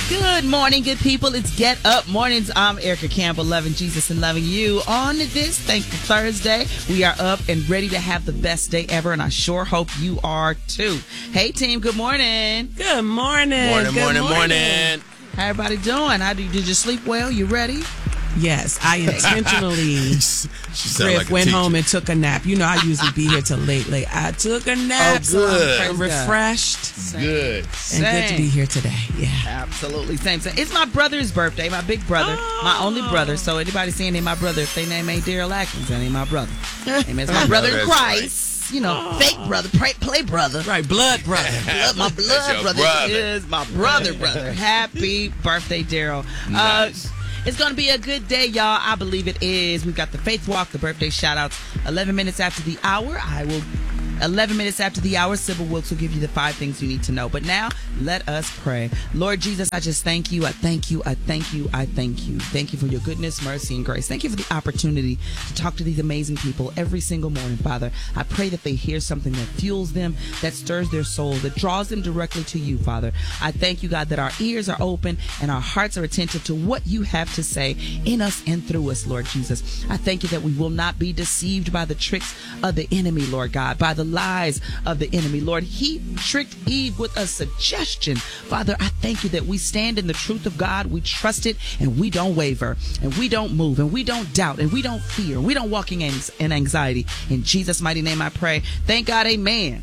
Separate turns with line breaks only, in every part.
Good morning, good people. It's Get Up Mornings. I'm Erica Campbell, loving Jesus and loving you. On this Thankful Thursday, we are up and ready to have the best day ever, and I sure hope you are too. Hey, team, good morning.
Good morning.
Morning.
How everybody doing? Did you sleep well? You ready?
Yes, I intentionally went home and took a nap. You know, I usually be here till late. I took a nap,
so
I'm refreshed.
Good.
And good to be here today. Yeah.
Absolutely. Same. It's my brother's birthday, my big brother, my only brother. So anybody saying they my brother, if they name ain't Daryl Atkins, that ain't my brother. It's my brother in Christ. You know, fake brother, play brother.
Right, blood brother.
My blood brother is my brother. Happy birthday, Daryl.
Nice.
It's going to be a good day, y'all. I believe it is. We've got the Faith Walk, the birthday shout-outs. 11 minutes after the hour, 11 minutes after the hour, Sybil Wilkes will give you the 5 things you need to know. But now, let us pray. Lord Jesus, I just thank you. I thank you. I thank you. I thank you. Thank you for your goodness, mercy, and grace. Thank you for the opportunity to talk to these amazing people every single morning, Father. I pray that they hear something that fuels them, that stirs their soul, that draws them directly to you, Father. I thank you, God, that our ears are open and our hearts are attentive to what you have to say in us and through us, Lord Jesus. I thank you that we will not be deceived by the tricks of the enemy, Lord God, by the lies of the enemy. Lord, he tricked Eve with a suggestion. Father, I thank you that we stand in the truth of God, we trust it, and we don't waver, and we don't move, and we don't doubt, and we don't fear, we don't walk in anxiety. In Jesus' mighty name I pray. Thank God, amen.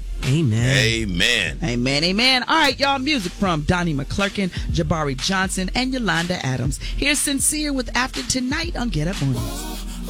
Amen.
All right, y'all, music from Donnie McClurkin, Jabari Johnson, and Yolanda Adams. Here's Sincere with After Tonight on Get Up Mornings.